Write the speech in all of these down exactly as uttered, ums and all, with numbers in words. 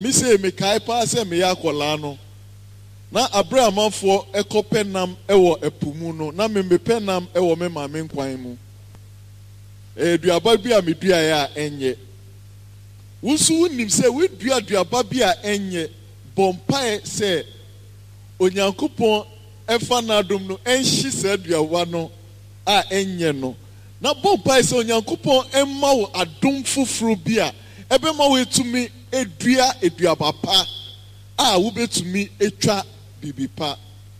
Me say me kai pa say me ya kwala no. Na Abraham for ekope nam ewo epumu no. Na me mepe nam ewo me maame nkwan mu. Eh duaba bi a me dua ya enye. Wusu nim say we dua duaba bi a enye. Bompae say Onyankopon efa na dum no enhyi sa duawa no a enye no. Na bompae say Onyankopon emma wo adom foforo bi a ebe ma wo etumi edua eduaba pa a wo betumi etwa bibipa.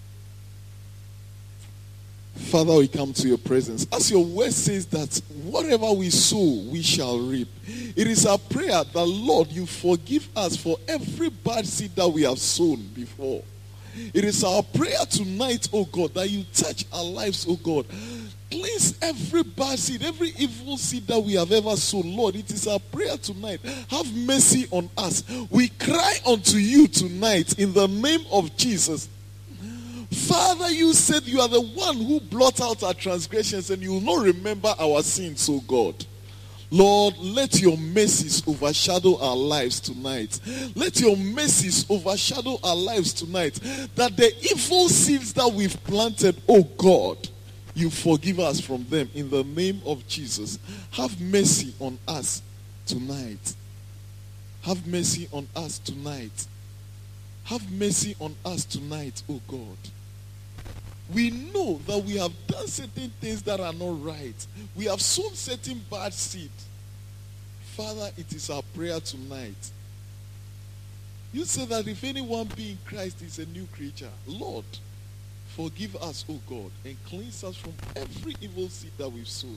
Father, we come to your presence. As your word says that whatever we sow, we shall reap. It is our prayer that, Lord, you forgive us for every bad seed that we have sown before. It is our prayer tonight, oh God, that you touch our lives, oh God. Cleanse every bad seed, every evil seed that we have ever sown. Lord, it is our prayer tonight. Have mercy on us. We cry unto you tonight in the name of Jesus. Father, you said you are the one who blot out our transgressions and you will not remember our sins, oh God. Lord, let your mercies overshadow our lives tonight. Let your mercies overshadow our lives tonight. That the evil seeds that we've planted, oh God, you forgive us from them in the name of Jesus. Have mercy on us tonight. Have mercy on us tonight. Have mercy on us tonight, oh God. We know that we have done certain things that are not right. We have sown certain bad seed. Father, it is our prayer tonight. You say that if anyone be in Christ is a new creature. Lord, forgive us, O God, and cleanse us from every evil seed that we've sown.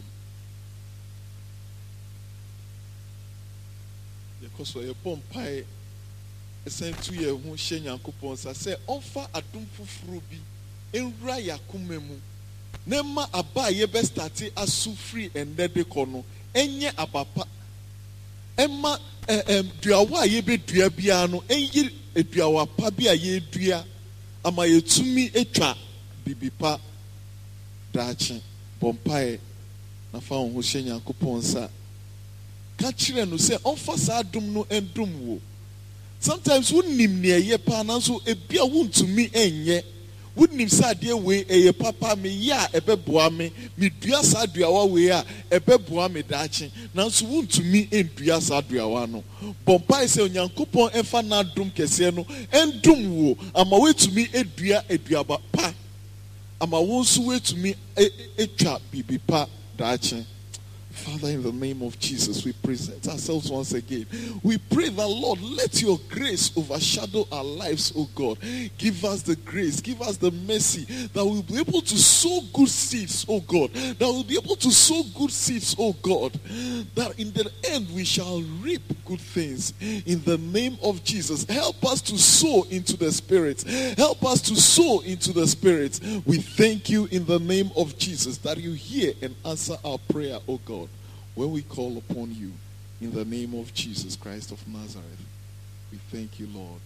Because we are born pie, sent to you who share coupons. I say, offer a dumb frubi. Enra yakumemu nema aba ye be start asu free and de kono enye abapa emma em duawa ye be dua bia no enyi eduawa pa bia ye dua ama yetumi etwa bibipa daachi bompae na fa ho hye Nyankopon sa ka kire no se onfa sa adum no endum wo. Sometimes wonnim ne ye pa na so ebia wontumi enye wouldn't him say dear way a papa me ya a beboa me me duasa duawa we a beboa me dachi now so won't to me in duasa duawano bompai say Onyankopon emfa na dum kese no endum wo ama we to me edua eduaba pa ama won so we to me etwa bibipa dachi. Father, in the name of Jesus, we present ourselves once again. We pray that, Lord, let your grace overshadow our lives, oh God. Give us the grace, give us the mercy that we'll be able to sow good seeds, oh God. That we'll be able to sow good seeds, oh God. That in the end we shall reap good things. In the name of Jesus, help us to sow into the Spirit. Help us to sow into the Spirit. We thank you in the name of Jesus that you hear and answer our prayer, oh God, when we call upon you in the name of Jesus Christ of Nazareth. We thank you, Lord.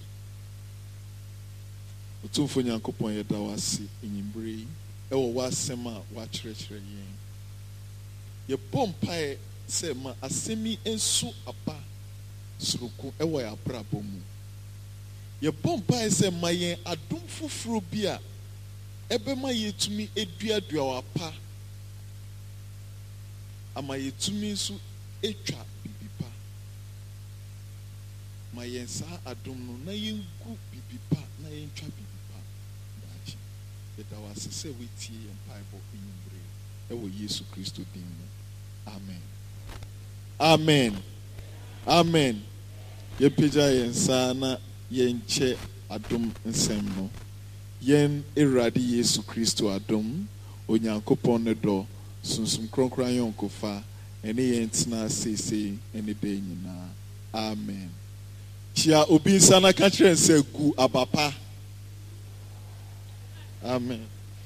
Otumfo Nyankopon yeda wase enyimbre ewo wasema wa kyerɛkyerɛ yɛn. Ye bompae sɛ ma asemi enso aba suruku ewo ya brabo mu. Ye bompae sɛ ma yɛn adom foforo bi a ebema yetumi eduadua wa pa ama yetumi nso etwa bibipa ma yensa adom no na yengu bibipa na yentwa bibipa dachi yeda wase se wetie yen paibo enyimbre ewo Yesu Kristo din mu. Amen. Amen. Amen. Ye pija yensa na yenche adom nsem no. Yen Erade Yesu Kristo adom Onyankopon ne do sunsum kronkran yonkofa ene yentina sese ene de nyina. Amen. Chia obi sana ka kire nse gu abapa. Amen.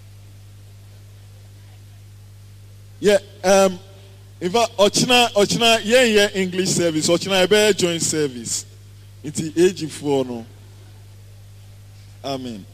Yeah, um in fact ochina ochina yen yen English service ochina ebe joint service. Iti age for no. Amen.